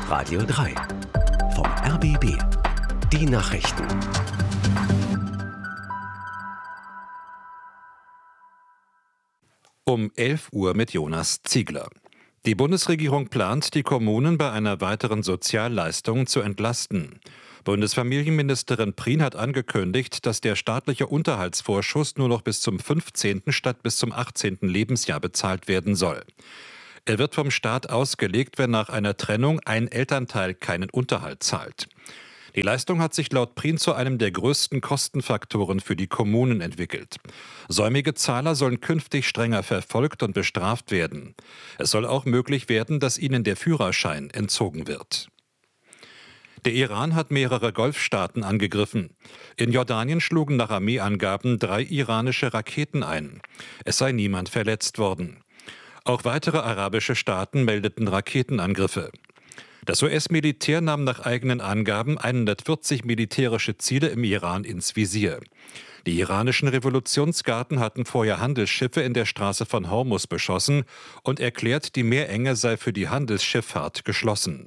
Radio 3 vom RBB. Die Nachrichten. Um 11 Uhr mit Jonas Ziegler. Die Bundesregierung plant, die Kommunen bei einer weiteren Sozialleistung zu entlasten. Bundesfamilienministerin Prien hat angekündigt, dass der staatliche Unterhaltsvorschuss nur noch bis zum 15. statt bis zum 18. Lebensjahr bezahlt werden soll. Er wird vom Staat ausgelegt, wenn nach einer Trennung ein Elternteil keinen Unterhalt zahlt. Die Leistung hat sich laut Prien zu einem der größten Kostenfaktoren für die Kommunen entwickelt. Säumige Zahler sollen künftig strenger verfolgt und bestraft werden. Es soll auch möglich werden, dass ihnen der Führerschein entzogen wird. Der Iran hat mehrere Golfstaaten angegriffen. In Jordanien schlugen nach Armeeangaben 3 iranische Raketen ein. Es sei niemand verletzt worden. Auch weitere arabische Staaten meldeten Raketenangriffe. Das US-Militär nahm nach eigenen Angaben 140 militärische Ziele im Iran ins Visier. Die iranischen Revolutionsgarden hatten vorher Handelsschiffe in der Straße von Hormuz beschossen und erklärt, die Meerenge sei für die Handelsschifffahrt geschlossen.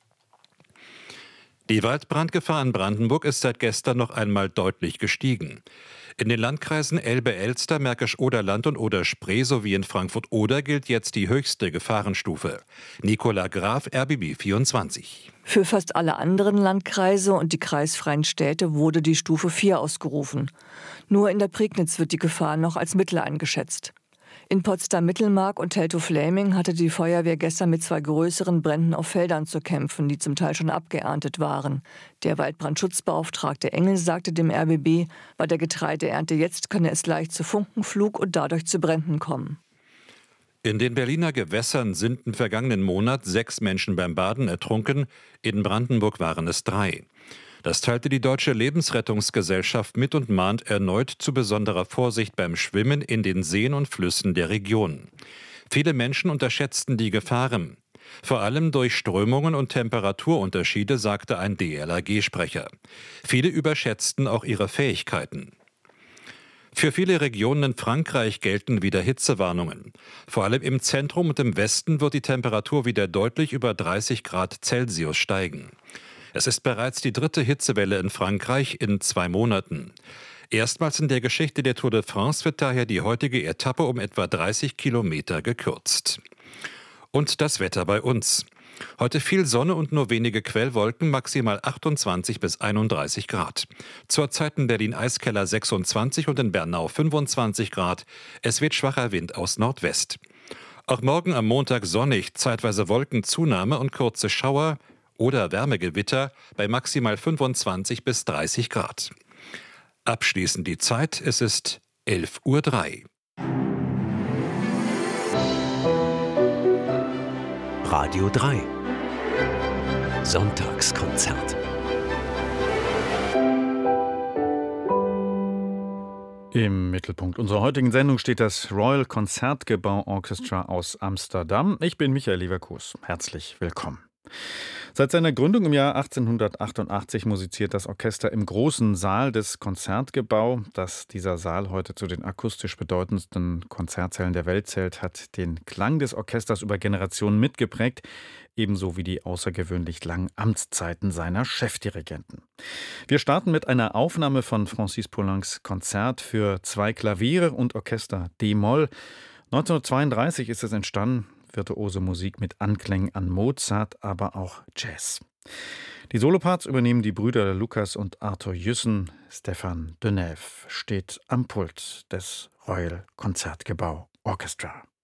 Die Waldbrandgefahr in Brandenburg ist seit gestern noch einmal deutlich gestiegen. In den Landkreisen Elbe-Elster, Märkisch-Oderland und Oder-Spree sowie in Frankfurt-Oder gilt jetzt die höchste Gefahrenstufe. Nicola Graf, RBB 24. Für fast alle anderen Landkreise und die kreisfreien Städte wurde die Stufe 4 ausgerufen. Nur in der Prignitz wird die Gefahr noch als mittel eingeschätzt. In Potsdam-Mittelmark und Teltow-Fläming hatte die Feuerwehr gestern mit 2 größeren Bränden auf Feldern zu kämpfen, die zum Teil schon abgeerntet waren. Der Waldbrandschutzbeauftragte Engel sagte dem RBB, bei der Getreideernte jetzt könne es leicht zu Funkenflug und dadurch zu Bränden kommen. In den Berliner Gewässern sind im vergangenen Monat 6 Menschen beim Baden ertrunken, in Brandenburg waren es 3. Das teilte die Deutsche Lebensrettungsgesellschaft mit und mahnt erneut zu besonderer Vorsicht beim Schwimmen in den Seen und Flüssen der Region. Viele Menschen unterschätzten die Gefahren. Vor allem durch Strömungen und Temperaturunterschiede, sagte ein DLRG-Sprecher. Viele überschätzten auch ihre Fähigkeiten. Für viele Regionen in Frankreich gelten wieder Hitzewarnungen. Vor allem im Zentrum und im Westen wird die Temperatur wieder deutlich über 30 Grad Celsius steigen. Es ist bereits die 3. Hitzewelle in Frankreich in 2 Monaten. Erstmals in der Geschichte der Tour de France wird daher die heutige Etappe um etwa 30 Kilometer gekürzt. Und das Wetter bei uns. Heute viel Sonne und nur wenige Quellwolken, maximal 28 bis 31 Grad. Zurzeit in Berlin Eiskeller 26 und in Bernau 25 Grad. Es wird schwacher Wind aus Nordwest. Auch morgen am Montag sonnig, zeitweise Wolkenzunahme und kurze Schauer oder Wärmegewitter bei maximal 25 bis 30 Grad. Abschließend die Zeit, es ist 11:03 Uhr. Radio 3 Sonntagskonzert. Im Mittelpunkt unserer heutigen Sendung steht das Royal Concertgebouw Orchestra aus Amsterdam. Ich bin Michael Leverkus. Herzlich willkommen. Seit seiner Gründung im Jahr 1888 musiziert das Orchester im großen Saal des Concertgebouw. Dass dieser Saal heute zu den akustisch bedeutendsten Konzertsälen der Welt zählt, hat den Klang des Orchesters über Generationen mitgeprägt, ebenso wie die außergewöhnlich langen Amtszeiten seiner Chefdirigenten. Wir starten mit einer Aufnahme von Francis Poulencs Konzert für 2 Klaviere und Orchester d-Moll. 1932 ist es entstanden. Virtuose Musik mit Anklängen an Mozart, aber auch Jazz. Die Soloparts übernehmen die Brüder Lukas und Arthur Jüssen. Stefan Denève steht am Pult des Royal Concertgebouw Orchestra.